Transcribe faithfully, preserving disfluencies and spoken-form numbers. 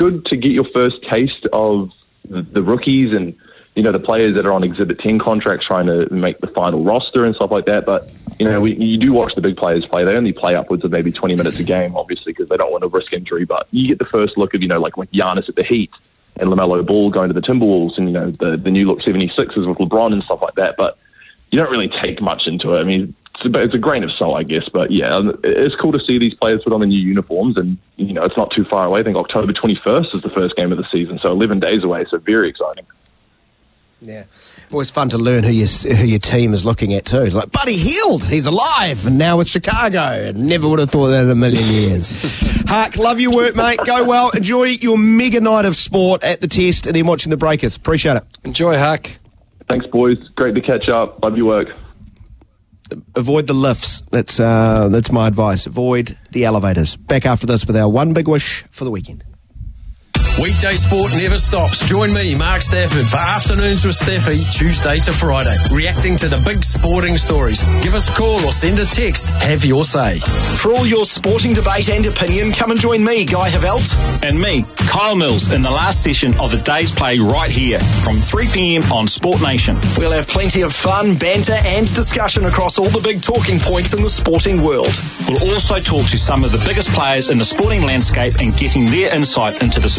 good to get your first taste of the, the rookies and, you know, the players that are on Exhibit ten contracts trying to make the final roster and stuff like that. But, you know, we, you do watch the big players play. They only play upwards of maybe twenty minutes a game, obviously, because they don't want to risk injury. But you get the first look of, you know, like with Giannis at the Heat and LaMelo Ball going to the Timberwolves and, you know, the, the new look seventy-sixers with LeBron and stuff like that. But you don't really take much into it. I mean, it's a, it's a grain of salt, I guess. But, yeah, it's cool to see these players put on the new uniforms. And, you know, it's not too far away. I think October twenty-first is the first game of the season, so eleven days away. So very exciting. Yeah, always fun to learn who your who your team is looking at too. It's like Buddy Hield, he's alive, and now with Chicago. And never would have thought that in a million years. Hark, love your work, mate. Go well. Enjoy your mega night of sport at the Test, and then watching the Breakers. Appreciate it. Enjoy, Hark. Thanks, boys. Great to catch up. Love your work. Avoid the lifts. That's uh, that's my advice. Avoid the elevators. Back after this with our one big wish for the weekend. Weekday sport never stops. Join me, Mark Stafford, for Afternoons with Staffy, Tuesday to Friday, reacting to the big sporting stories. Give us a call or send a text. Have your say. For all your sporting debate and opinion, come and join me, Guy Havelt. And me, Kyle Mills, in the last session of the day's play right here from three p.m. on Sport Nation. We'll have plenty of fun, banter and discussion across all the big talking points in the sporting world. We'll also talk to some of the biggest players in the sporting landscape and getting their insight into the